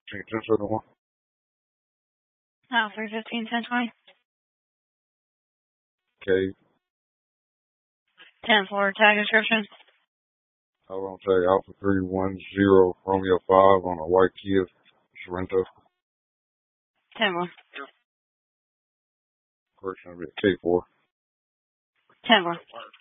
1071. 315, 1020. Okay. 10-4, tag description. Hold on, tag Alpha 310 Romeo 5 on a white Kia Sorento. 10-1. Correction, K4. 10-1.